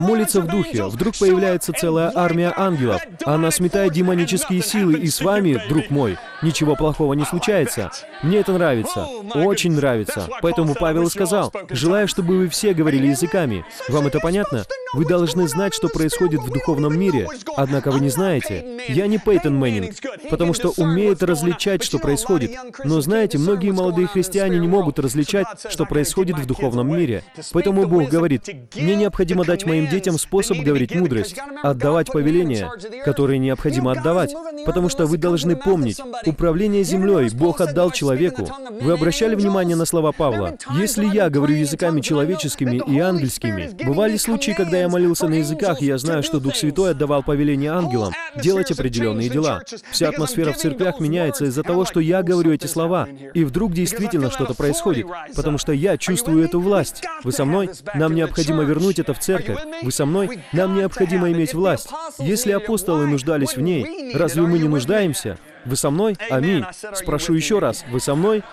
молится в духе, вдруг появляется целая армия ангелов. Она сметает демонические силы, и с вами, друг мой, ничего плохого не случается. Мне это нравится, очень нравится. Поэтому Павел и сказал: «Желаю, чтобы вы все говорили языками». Вам это понятно? Вы должны знать, что происходит в духовном мире. Однако вы не знаете. Я не Пейтон Мэннинг, потому что умеет различать, что происходит. Но знаете, многие молодые христиане не могут различать, что происходит в духовном мире. Поэтому Бог говорит: «Мне необходимо дать моим детям способ говорить мудрость, отдавать повеления, которые необходимо отдавать, потому что вы должны помнить, управление землей Бог отдал человеку». Вы обращали внимание на слова Павла? «Если я говорю языками человеческими и ангельскими». Бывали случаи, когда я молился на языках, и я знаю, что Дух Святой отдавал повеление ангелам делать определенные дела. Вся атмосфера в церквях меняется из-за того, что я говорю эти слова, и вдруг действительно что-то происходит, потому что я чувствую эту власть. Вы со мной? Нам необходимо вернуть это в церковь. Вы со мной? Нам необходимо иметь власть. Если апостолы нуждались в ней, разве мы не нуждаемся? Вы со мной? Аминь. Спрошу еще раз. Вы со мной?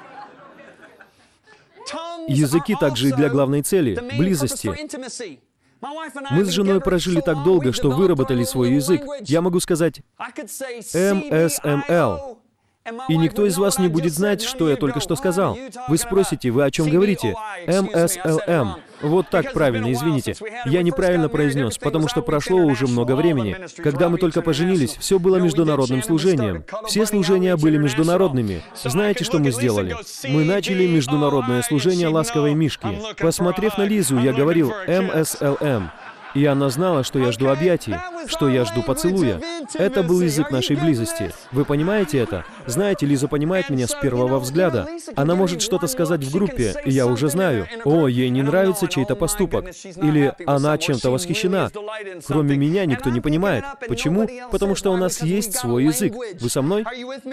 Языки также и для главной цели — близости. Мы с женой прожили так долго, что выработали свой язык. Я могу сказать МСМЛ. И никто из вас не будет знать, что я только что сказал. Вы спросите: вы о чем говорите? МСЛМ. Вот так правильно, извините. Я неправильно произнес, потому что прошло уже много времени. Когда мы только поженились, все было международным служением. Все служения были международными. Знаете, что мы сделали? Мы начали международное служение ласковой мишки. Посмотрев на Лизу, я говорил МСЛМ. И она знала, что я жду объятий, что я жду поцелуя. Это был язык нашей близости. Вы понимаете это? Знаете, Лиза понимает меня с первого взгляда. Она может что-то сказать в группе, и я уже знаю: о, ей не нравится чей-то поступок. Или она чем-то восхищена. Кроме меня никто не понимает. Почему? Потому что у нас есть свой язык. Вы со мной?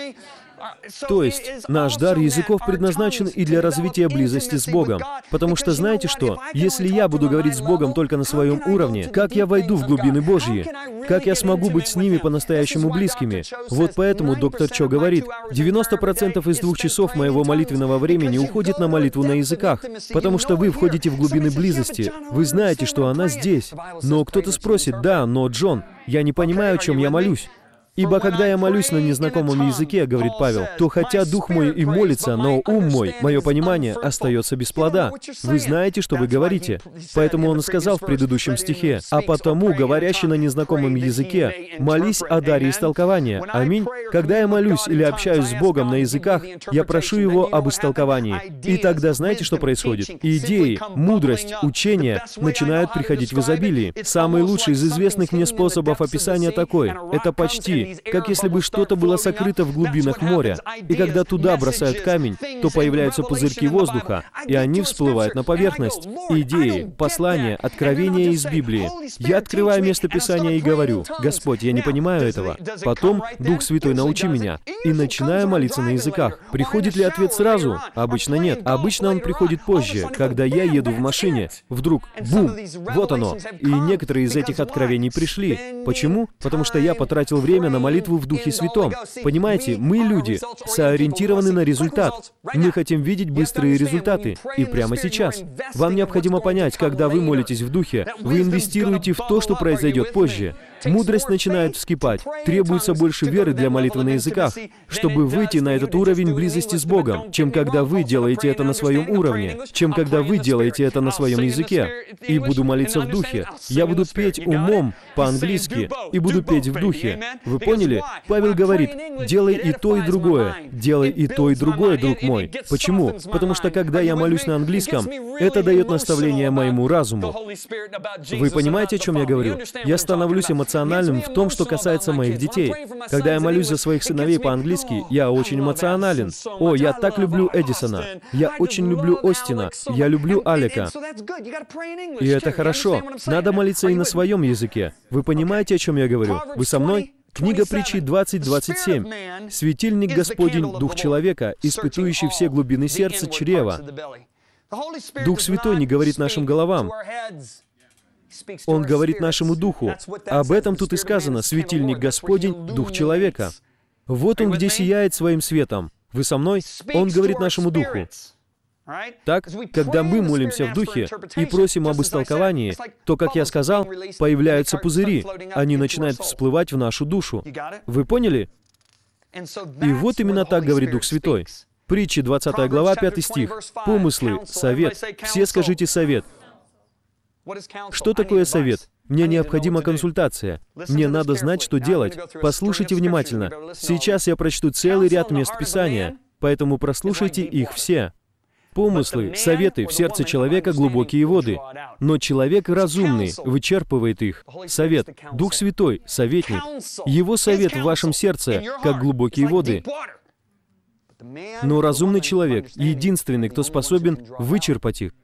То есть, наш дар языков предназначен и для развития близости с Богом. Потому что знаете что? Если я буду говорить с Богом только на своем уровне, как я войду в глубины Божьи? Как я смогу быть с ними по-настоящему близкими? Вот поэтому доктор Чо говорит: 90% из 2 часов моего молитвенного времени уходит на молитву на языках, потому что вы входите в глубины близости. Вы знаете, что она здесь. Но кто-то спросит: да, но, Джон, я не понимаю, о чем я молюсь. «Ибо когда я молюсь на незнакомом языке, — говорит Павел, — то хотя дух мой и молится, но ум мой, мое понимание, остается без плода». Вы знаете, что вы говорите. Поэтому он сказал в предыдущем стихе: «А потому, говорящий на незнакомом языке, молись о даре истолкования». Аминь. Когда я молюсь или общаюсь с Богом на языках, я прошу Его об истолковании. И тогда знаете, что происходит? Идеи, мудрость, учения начинают приходить в изобилии. Самый лучший из известных мне способов описания такой — это почти как если бы что-то было сокрыто в глубинах моря, и когда туда бросают камень, то появляются пузырьки воздуха, и они всплывают на поверхность. Идеи, послания, откровения из Библии. Я открываю место Писания и говорю: «Господь, я не понимаю этого». Потом: «Дух Святой, научи меня». И начинаю молиться на языках. Приходит ли ответ сразу? Обычно нет. Обычно он приходит позже, когда я еду в машине. Вдруг — бум! Вот оно. И некоторые из этих откровений пришли. Почему? Потому что я потратил время на молитву в Духе Святом. Понимаете, мы, люди, соориентированы на результат. Мы хотим видеть быстрые результаты. И прямо сейчас. Вам необходимо понять, когда вы молитесь в Духе, вы инвестируете в то, что произойдет позже. Мудрость начинает вскипать. Требуется больше веры для молитвы на языках, чтобы выйти на этот уровень близости с Богом, чем когда вы делаете это на своем уровне, чем когда вы делаете это на своем языке. И буду молиться в Духе. Я буду петь умом по-английски и буду петь в Духе. Вы поняли? Павел говорит: делай и то, и другое. Делай и то, и другое, друг мой. Почему? Потому что когда я молюсь на английском, это дает наставление моему разуму. Вы понимаете, о чем я говорю? Я становлюсь эмоциональным в том, что касается моих детей. Когда я молюсь за своих сыновей по-английски, я очень эмоционален. О, я так люблю Эдисона. Я очень люблю Остина. Я люблю Алека. И это хорошо. Надо молиться и на своем языке. Вы понимаете, о чем я говорю? Вы со мной? Книга Притчи 20:27. «Светильник Господень — дух человека, испытующий все глубины сердца чрева». Дух Святой не говорит нашим головам. Он говорит нашему духу. Об этом тут и сказано: «Светильник Господень — дух человека». Вот он где сияет своим светом. Вы со мной? Он говорит нашему духу. Так, когда мы молимся в Духе и просим об истолковании, то, как я сказал, появляются пузыри, они начинают всплывать в нашу душу. Вы поняли? И вот именно так говорит Дух Святой. Притчи, 20 глава, 5 стих. Помыслы, совет. Все скажите совет. Что такое совет? Мне необходима консультация. Мне надо знать, что делать. Послушайте внимательно. Сейчас я прочту целый ряд мест Писания, поэтому прослушайте их все. Помыслы, советы в сердце человека — глубокие воды. Но человек разумный вычерпывает их. Совет. Дух Святой — советник. Его совет в вашем сердце, как глубокие воды. Но разумный человек — единственный, кто способен вычерпать их.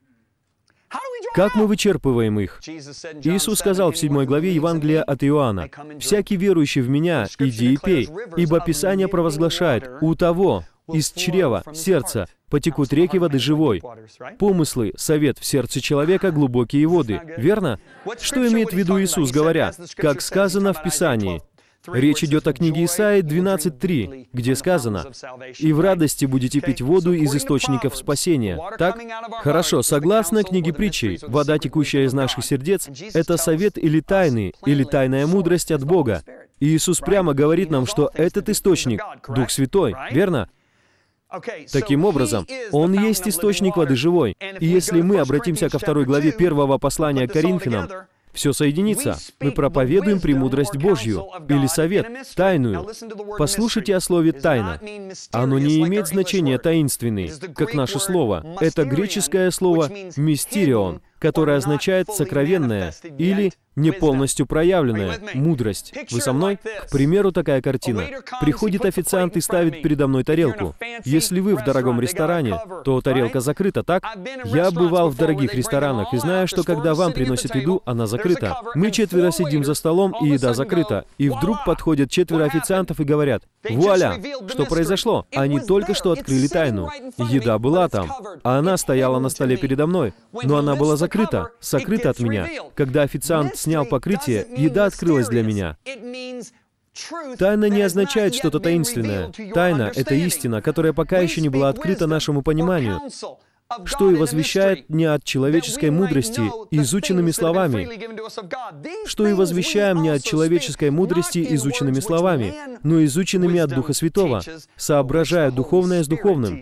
Как мы вычерпываем их? Иисус сказал в 7 главе Евангелия от Иоанна: «Всякий верующий в Меня, иди и пей, ибо Писание провозглашает, у того из чрева, сердца, потекут реки воды живой». Помыслы, совет в сердце человека — глубокие воды. Верно? Что имеет в виду Иисус, говоря, как сказано в Писании? Речь идет о книге Исаии 12:3, где сказано: «И в радости будете пить воду из источников спасения». Так? Хорошо, согласно книге Притчей, вода, текущая из наших сердец, это совет или тайны, или тайная мудрость от Бога. И Иисус прямо говорит нам, что этот источник — Дух Святой, верно? Таким образом, Он есть источник воды живой. И если мы обратимся ко 2 главе 1 послания к Коринфянам, все соединится. Мы проповедуем премудрость Божью, или совет, тайную. Послушайте о слове «тайна». Оно не имеет значения «таинственный», как наше слово. Это греческое слово «мистерион», которое означает «сокровенное» или «не полностью проявленная» мудрость. Вы со мной? К примеру, такая картина. Приходит официант и ставит передо мной тарелку. Если вы в дорогом ресторане, то тарелка закрыта, так? Я бывал в дорогих ресторанах и знаю, что когда вам приносят еду, она закрыта. Мы 4 сидим за столом, и еда закрыта. И вдруг подходят 4 официантов и говорят: «Вуаля! Что произошло? Они только что открыли тайну. Еда была там, а она стояла на столе передо мной, но она была закрыта, сокрыта от меня. Когда официант снял покрытие, еда открылась для меня». Тайна не означает что-то таинственное. Тайна — это истина, которая пока еще не была открыта нашему пониманию, что и возвещает не от человеческой мудрости изученными словами, что и возвещаем не от человеческой мудрости изученными словами, но изученными от Духа Святого, соображая духовное с духовным.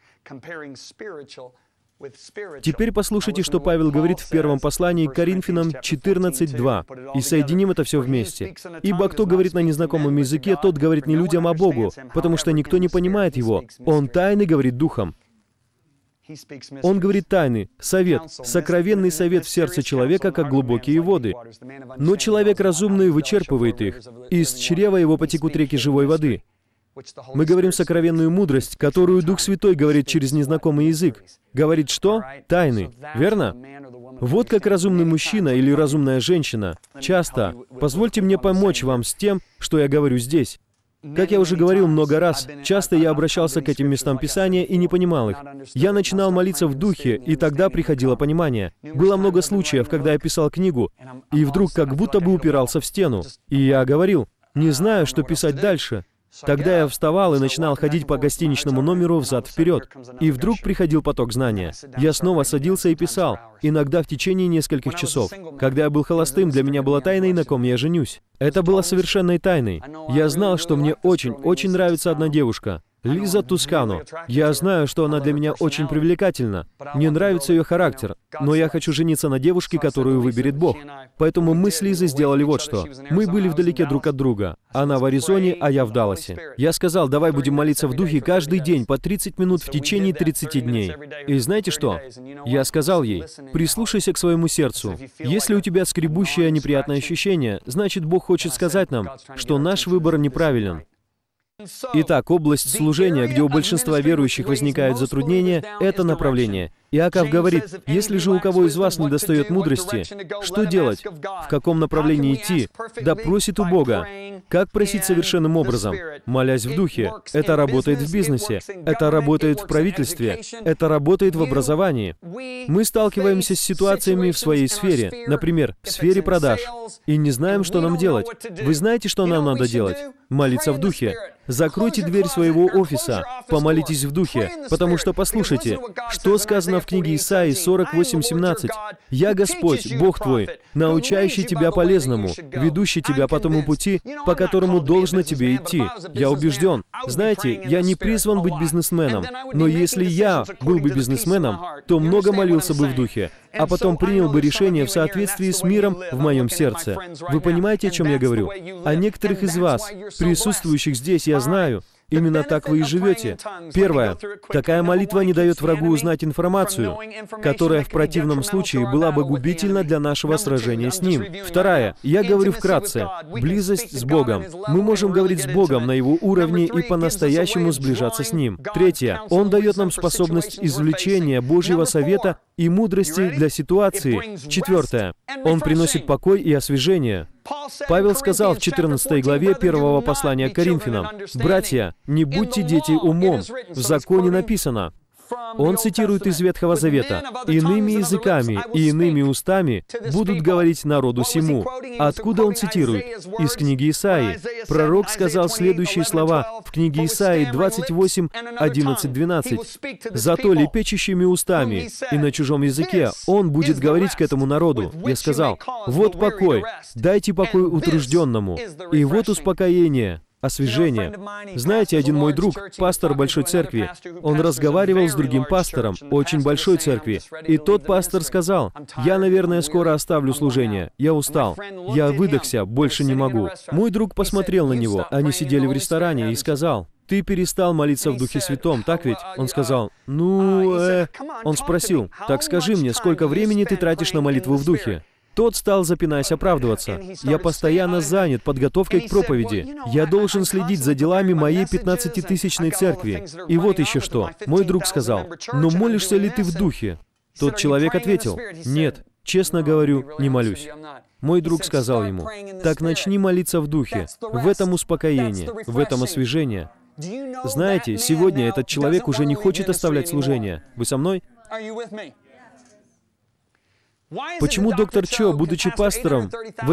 Теперь послушайте, что Павел говорит в первом послании к Коринфянам 14:2, и соединим это все вместе. «Ибо кто говорит на незнакомом языке, тот говорит не людям, а Богу, потому что никто не понимает его. Он тайны говорит духом». Он говорит тайны, совет, сокровенный совет в сердце человека, как глубокие воды. Но человек разумный вычерпывает их. Из чрева его потекут реки живой воды. Мы говорим сокровенную мудрость, которую Дух Святой говорит через незнакомый язык. Говорит что? Тайны. Верно? Вот как разумный мужчина или разумная женщина. Часто. Позвольте мне помочь вам с тем, что я говорю здесь. Как я уже говорил много раз, часто я обращался к этим местам Писания и не понимал их. Я начинал молиться в Духе, и тогда приходило понимание. Было много случаев, когда я писал книгу, и вдруг как будто бы упирался в стену. И я говорил: не знаю, что писать дальше. Тогда я вставал и начинал ходить по гостиничному номеру взад-вперед. И вдруг приходил поток знания. Я снова садился и писал, иногда в течение нескольких часов. Когда я был холостым, для меня было тайной, на ком я женюсь. Это было совершенной тайной. Я знал, что мне очень нравится одна девушка. Лиза Тускано. Я знаю, что она для меня очень привлекательна. Мне нравится ее характер, но я хочу жениться на девушке, которую выберет Бог. Поэтому мы с Лизой сделали вот что. Мы были вдалеке друг от друга. Она в Аризоне, а я в Далласе. Я сказал: давай будем молиться в Духе каждый день по 30 минут в течение 30 дней. И знаете что? Я сказал ей: прислушайся к своему сердцу. Если у тебя скребущее неприятное ощущение, значит, Бог хочет сказать нам, что наш выбор неправилен. Итак, область служения, где у большинства верующих возникают затруднения, это направление. Иаков говорит, если же у кого из вас недостает мудрости, что делать? В каком направлении идти? Да просит у Бога. Как просить совершенным образом? Молясь в духе. Это работает в бизнесе. Это работает в правительстве. Это работает в образовании. Мы сталкиваемся с ситуациями в своей сфере, например, в сфере продаж, и не знаем, что нам делать. Вы знаете, что нам надо делать? Молиться в духе. Закройте дверь своего офиса, помолитесь в духе, потому что, послушайте, что сказано в книге Исаии 48:17. «Я Господь, Бог твой, научающий тебя полезному, ведущий тебя по тому пути, по которому должно тебе идти». Я убежден. Знаете, я не призван быть бизнесменом, но если я был бы бизнесменом, то много молился бы в духе, а потом принял бы решение в соответствии с миром в моем сердце. Вы понимаете, о чем я говорю? А некоторых из вас, присутствующих здесь, я знаю, именно так вы и живете. Первое. Такая молитва не дает врагу узнать информацию, которая в противном случае была бы губительна для нашего сражения с ним. Вторая. Я говорю вкратце. Близость с Богом. Мы можем говорить с Богом на Его уровне и по-настоящему сближаться с Ним. Третье. Он дает нам способность извлечения Божьего совета и мудрости для ситуации. Четвертое. Он приносит покой и освежение. Павел сказал в 14 главе 1 послания к Коринфянам, «Братья, не будьте дети умом, в законе написано». Он цитирует из Ветхого Завета. «Иными языками и иными устами будут говорить народу сему». Откуда он цитирует? Из книги Исаии. Пророк сказал следующие слова в книге Исаии 28:11-12. «Зато лепечущими устами и на чужом языке он будет говорить к этому народу». Я сказал, «Вот покой, дайте покой утружденному, и вот успокоение». Освежение. Знаете, один мой друг, пастор большой церкви, он разговаривал с другим пастором очень большой церкви, и тот пастор сказал, «Я, наверное, скоро оставлю служение. Я устал. Я выдохся, больше не могу». Мой друг посмотрел на него, они сидели в ресторане, и сказал, «Ты перестал молиться в Духе Святом, так ведь?» Он сказал, Он спросил, «Так скажи мне, сколько времени ты тратишь на молитву в Духе?» Тот стал, запинаясь, оправдываться. «Я постоянно занят подготовкой к проповеди. Я должен следить за делами моей 15-тысячной церкви. И вот еще что. Мой друг сказал, «Но молишься ли ты в духе?» Тот человек ответил, «Нет, честно говорю, не молюсь». Мой друг сказал ему, «Так начни молиться в духе. В этом успокоение, в этом освежение». Знаете, сегодня этот человек уже не хочет оставлять служение. Вы со мной? Почему доктор Чо, будучи пастором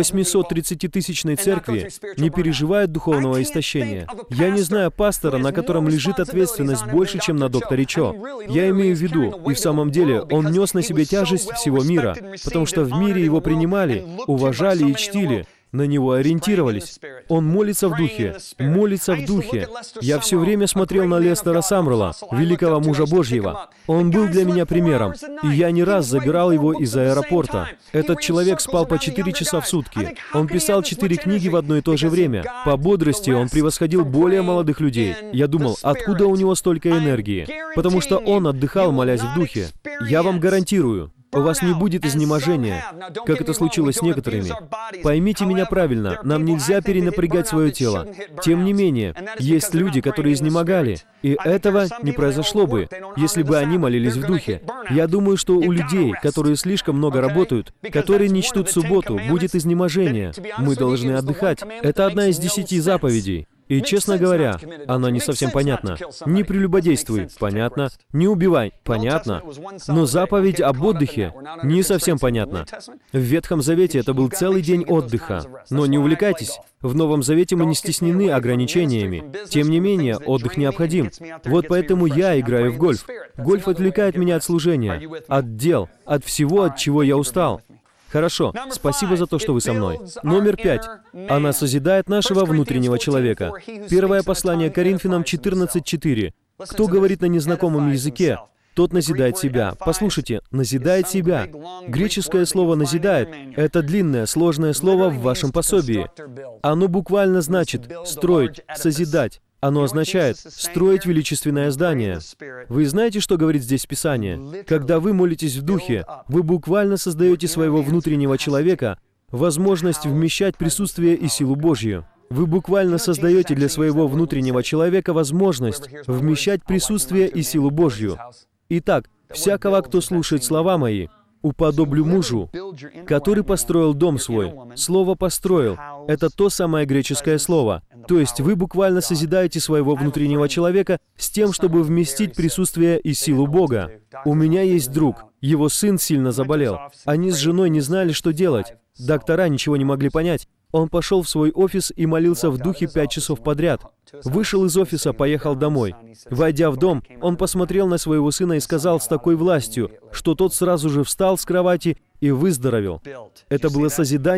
830-тысячной церкви, не переживает духовного истощения? Я не знаю пастора, на котором лежит ответственность больше, чем на докторе Чо. Я имею в виду, и в самом деле, он нес на себе тяжесть всего мира, потому что в мире его принимали, уважали и чтили, на него ориентировались. Он молится в духе, молится в духе. Я все время смотрел на Лестера Самрелла, великого мужа Божьего. Он был для меня примером, и я не раз забирал его из аэропорта. Этот человек спал по 4 часа в сутки. Он писал 4 книги в одно и то же время. По бодрости он превосходил более молодых людей. Я думал, откуда у него столько энергии? Потому что он отдыхал, молясь в духе. Я вам гарантирую, у вас не будет изнеможения, как это случилось с некоторыми. Поймите меня правильно, нам нельзя перенапрягать свое тело. Тем не менее, есть люди, которые изнемогали, и этого не произошло бы, если бы они молились в духе. Я думаю, что у людей, которые слишком много работают, которые не чтут субботу, будет изнеможение. Мы должны отдыхать. Это одна из 10 заповедей. И, честно говоря, она не совсем понятна. Не прелюбодействуй, понятно. Не убивай, понятно. Но заповедь об отдыхе не совсем понятна. В Ветхом Завете это был целый день отдыха. Но не увлекайтесь. В Новом Завете мы не стеснены ограничениями. Тем не менее, отдых необходим. Вот поэтому я играю в гольф. Гольф отвлекает меня от служения, от дел, от всего, от чего я устал. Хорошо, спасибо за то, что вы со мной. Номер 5. Она созидает нашего внутреннего человека. Первое послание к Коринфянам 14:4. Кто говорит на незнакомом языке, тот назидает себя. Послушайте, назидает себя. Греческое слово «назидает» — это длинное, сложное слово в вашем пособии. Оно буквально значит «строить», «созидать». Оно означает «строить величественное здание». Вы знаете, что говорит здесь Писание? Когда вы молитесь в Духе, вы буквально создаете своего внутреннего человека возможность вмещать присутствие и силу Божью. Вы буквально создаете для своего внутреннего человека возможность вмещать присутствие и силу Божью. Итак, Всякого, кто слушает слова мои, уподоблю мужу, который построил дом свой. Слово «построил» — это то самое греческое слово. То есть вы буквально созидаете своего внутреннего человека с тем, чтобы вместить присутствие и силу Бога. У меня есть друг, его сын сильно заболел. Они с женой не знали, что делать. Доктора ничего не могли понять. Он пошел в свой офис и молился в духе 5 часов подряд. Вышел из офиса, поехал домой. Войдя в дом, он посмотрел на своего сына и сказал с такой властью, что тот сразу же встал с кровати и выздоровел. Это было созидание